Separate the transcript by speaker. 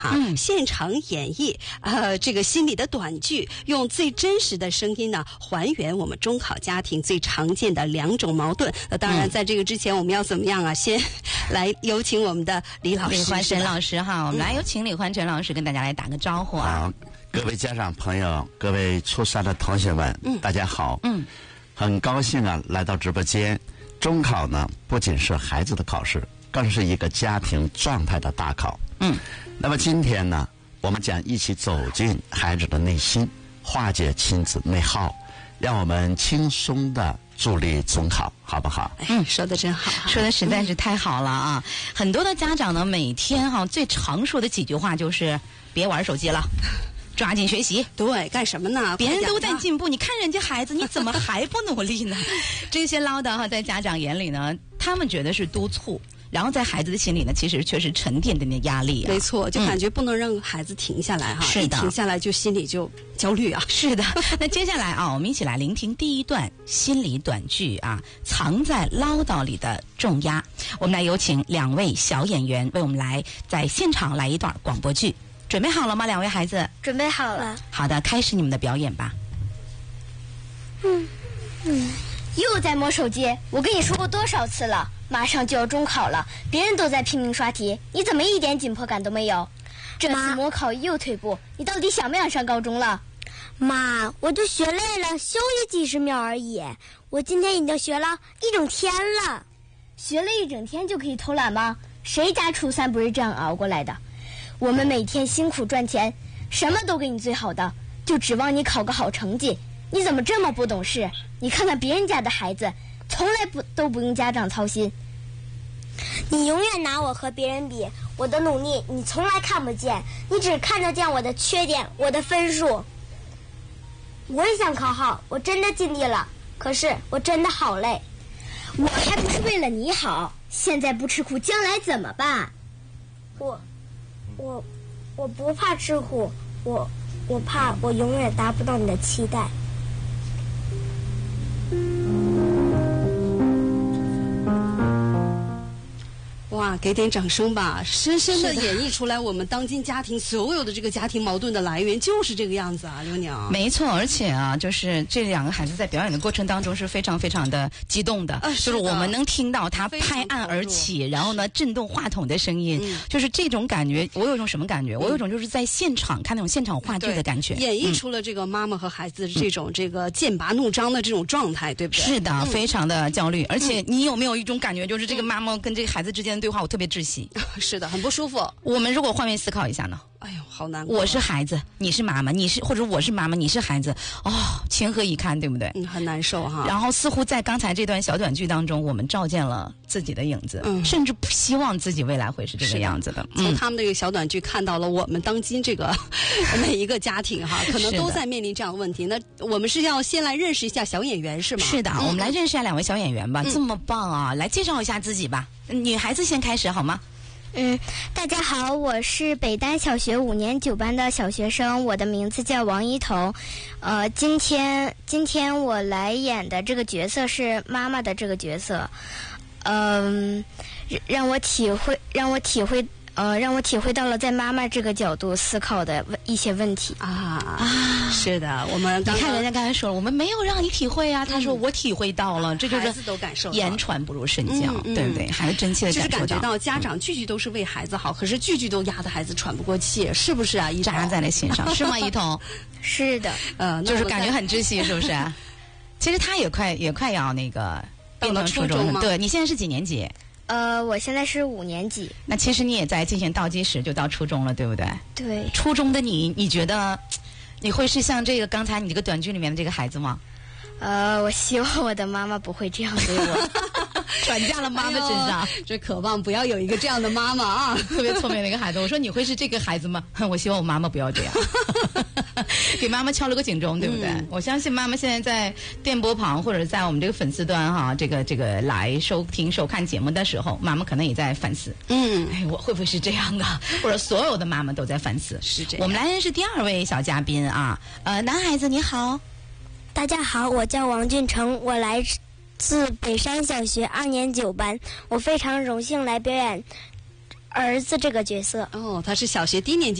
Speaker 1: 现场演绎这个心理的短剧，用最真实的声音呢还原我们中考家庭最常见的两种矛盾。当然在这个之前我们要怎么样啊？先来有请我们的李老师，
Speaker 2: 李欢晨老师哈，我们来有请李欢晨老师跟大家来打个招呼啊。
Speaker 3: 好，各位家长朋友，各位初三的同学们，大家好。很高兴啊来到直播间。中考呢不仅是孩子的考试，更是一个家庭状态的大考。那么今天呢，我们将一起走进孩子的内心，化解亲子内耗，让我们轻松的助力中考，好不好？
Speaker 1: 说的真好，
Speaker 2: 说的实在是太好了啊！很多的家长呢，每天最常说的几句话就是别玩手机了，抓紧学习。
Speaker 1: 对，干什么呢？
Speaker 2: 别人都在进步，你看人家孩子，你怎么还不努力呢？这些唠叨在家长眼里呢，他们觉得是督促。然后在孩子的心里呢，其实却是沉甸甸的压力啊。
Speaker 1: 没错，就感觉不能让孩子停下来哈。
Speaker 2: 是的，
Speaker 1: 一停下来就心里就焦虑啊。
Speaker 2: 是的。那接下来啊，我们一起来聆听第一段心理短剧啊，藏在唠叨里的重压。我们来有请两位小演员为我们来在现场来一段广播剧。准备好了吗，两位孩子？
Speaker 4: 准备好了。
Speaker 2: 好的，开始你们的表演吧。
Speaker 4: 又在摸手机，我跟你说过多少次了，马上就要中考了，别人都在拼命刷题，你怎么一点紧迫感都没有？这次模考又退步，你到底想不想上高中了？
Speaker 5: 妈，我就学累了，休息几十秒而已。我今天已经学了一整天了。
Speaker 4: 学了一整天就可以偷懒吗？谁家初三不是这样熬过来的？我们每天辛苦赚钱，什么都给你最好的，就指望你考个好成绩。你怎么这么不懂事？你看看别人家的孩子，从来都不用家长操心。
Speaker 5: 你永远拿我和别人比，我的努力你从来看不见，你只看得见我的缺点，我的分数。我也想考好，我真的尽力了，可是我真的好累。
Speaker 4: 我还不是为了你好，现在不吃苦，将来怎么办？
Speaker 5: 我不怕吃苦，我怕我永远达不到你的期待。
Speaker 1: 哇，给点掌声吧！深深的演绎出来，我们当今家庭所有的这个家庭矛盾的来源就是这个样子啊，刘娘。
Speaker 2: 没错，而且啊，就是这两个孩子在表演的过程当中是非常非常的激动的，就是我们能听到他拍案而起，然后呢震动话筒的声音，就是这种感觉。我有一种什么感觉？我有一种就是在现场看那种现场话剧的感觉，
Speaker 1: 演绎出了这个妈妈和孩子的这个剑拔弩张的这种状态，对不对？
Speaker 2: 是的，非常的焦虑。而且你有没有一种感觉，就是这个妈妈跟这个孩子之间的对话，我特别窒息。
Speaker 1: 是的，很不舒服。
Speaker 2: 我们如果换位思考一下呢？
Speaker 1: 哎呦，好难过。
Speaker 2: 我是孩子，你是妈妈，或者我是妈妈，你是孩子，情何以堪，对不对？
Speaker 1: 很难受哈。
Speaker 2: 然后似乎在刚才这段小短剧当中，我们照见了自己的影子，甚至不希望自己未来会是这个样子的。
Speaker 1: 从他们这个小短剧看到了我们当今这个每一个家庭哈，可能都在面临这样的问题。那我们是要先来认识一下小演员是吗？
Speaker 2: 是的，我们来认识一下两位小演员吧。这么棒啊，来介绍一下自己吧。女孩子先开始好吗？
Speaker 5: 大家好，我是北丹小学5年9班的小学生，我的名字叫王一彤。今天我来演的这个角色是妈妈的这个角色，让我体会到了在妈妈这个角度思考的一些问题
Speaker 1: 是的，我们
Speaker 2: 你看人家刚才说了，我们没有让你体会啊，他说我体会到了，这就是
Speaker 1: 孩子都感受到
Speaker 2: 言传不如身教，对不对？还是真切的
Speaker 1: 就是感觉到家长句句都是为孩子好，可是句句都压得孩子喘不过气，是不是啊？
Speaker 2: 扎在了心上，是吗？一彤，
Speaker 5: 是的，
Speaker 2: 就是感觉很窒息，是不是？其实他也快要那个变成初中了，对，你现在是几年级？
Speaker 5: 我现在是5年级。
Speaker 2: 那其实你也在进行倒计时，就到初中了，对不对？
Speaker 5: 对。
Speaker 2: 初中的你觉得你会是像这个刚才你这个短剧里面的这个孩子吗？
Speaker 5: 我希望我的妈妈不会这样对我，
Speaker 2: 转嫁了妈妈身上。
Speaker 1: 这渴望不要有一个这样的妈妈啊，
Speaker 2: 特别聪明的一个孩子。我说你会是这个孩子吗？我希望我妈妈不要这样，给妈妈敲了个警钟，对不对？我相信妈妈现在在电波旁或者在我们这个粉丝端哈，这个来收听收看节目的时候，妈妈可能也在反思。我会不会是这样的？或者所有的妈妈都在反思。
Speaker 1: 是这样。
Speaker 2: 我们来认识第二位小嘉宾啊，男孩子你好。
Speaker 5: 大家好，我叫王俊成，我来自北山小学2年9班，我非常荣幸来表演儿子这个角色。
Speaker 1: 哦，他是小学低年级